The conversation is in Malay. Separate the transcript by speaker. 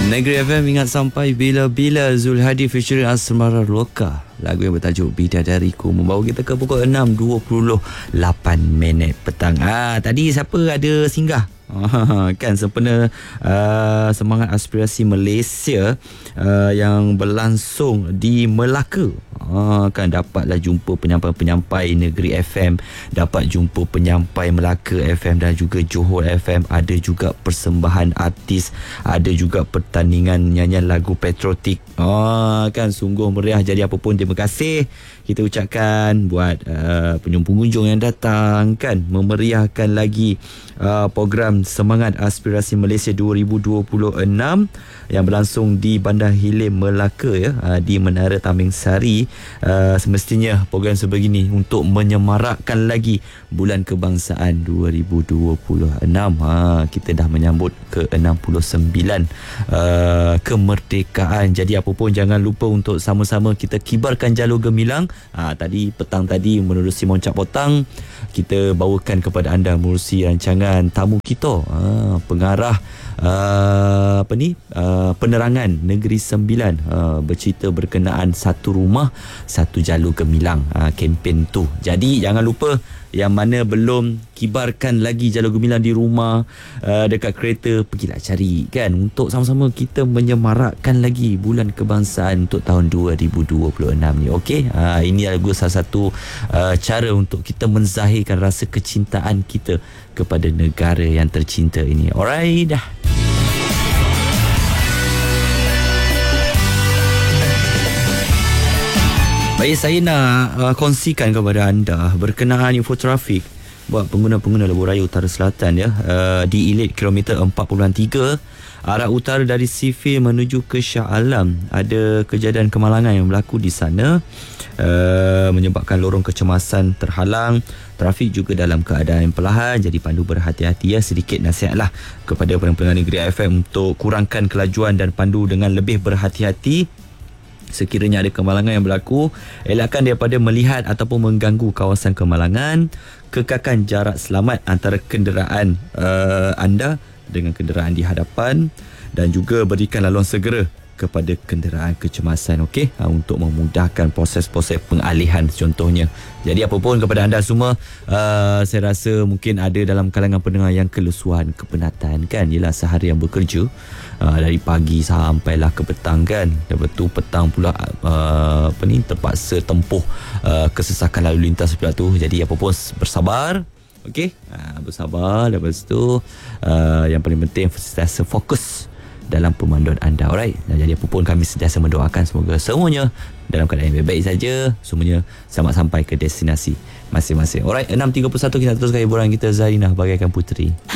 Speaker 1: Negeri FM ingat sampai bila-bila. Zulhadi featuring Asmara Loka. Lagu yang bertajuk Bidadariku membawa kita ke pukul 6.28 petang. Tadi siapa ada singgah? Kan sempena semangat aspirasi Malaysia yang berlangsung di Melaka. Kan dapatlah jumpa penyampai-penyampai Negeri FM, dapat jumpa penyampai Melaka FM dan juga Johor FM. Ada juga persembahan artis, ada juga pertandingan nyanyian lagu patriotik. Kan sungguh meriah. Jadi apa pun, terima kasih kita ucapkan buat pengunjung yang datang, kan memeriahkan lagi program Semangat Aspirasi Malaysia 2026 yang berlangsung di Bandar Hilim Melaka, di Menara Taming Sari. Semestinya program sebegini untuk menyemarakkan lagi Bulan Kebangsaan 2026. Kita dah menyambut ke 69 kemerdekaan. Jadi apa pun, jangan lupa untuk sama-sama kita kibarkan jalur gemilang. Tadi petang tadi menerusi Moncak Potang, kita bawakan kepada anda menerusi rancangan tamu kita, pengarah penerangan Negeri Sembilan, bercerita berkenaan satu rumah satu jalur gemilang, kempen tu. Jadi jangan lupa, yang mana belum kibarkan lagi jalur gemilang di rumah, dekat kereta, pergilah cari, kan, untuk sama-sama kita menyemarakkan lagi Bulan Kebangsaan untuk tahun 2026 ni. Okey, ini adalah salah satu cara untuk kita menzahirkan rasa kecintaan kita kepada negara yang tercinta ini. Alright dah. Baik, saya nak kongsikan kepada anda berkenaan info trafik buat pengguna-pengguna lebuh raya Utara Selatan, di Elite kilometer 4.3 arah utara dari Sifil menuju ke Shah Alam. Ada kejadian kemalangan yang berlaku di sana, menyebabkan lorong kecemasan terhalang. Trafik juga dalam keadaan perlahan, jadi pandu berhati-hati. Sedikit nasihatlah kepada pendengar Negeri FM untuk kurangkan kelajuan dan pandu dengan lebih berhati-hati. Sekiranya ada kemalangan yang berlaku, elakkan daripada melihat ataupun mengganggu kawasan kemalangan. Kekalkan jarak selamat antara kenderaan anda dengan kenderaan di hadapan, dan juga berikan laluan segera kepada kenderaan kecemasan, okey, untuk memudahkan proses-proses pengalihan contohnya. Jadi apa pun, kepada anda semua, saya rasa mungkin ada dalam kalangan pendengar yang kelusuan, kepenatan, kan, ialah seharian bekerja dari pagi sampailah ke petang, kan. Lepas tu petang pula terpaksa tempuh kesesakan lalu lintas pula tu. Jadi apa pun, bersabar, okey, bersabar. Lepas tu yang paling penting, sentiasa fokus dalam pemanduan anda. Alright. Jadi apa pun, kami sentiasa mendoakan semoga semuanya dalam keadaan yang baik-baik saja, semuanya selamat sampai ke destinasi masing-masing. Alright, 6.31 kita teruskan hiburan kita. Zarinah bagaikan puteri.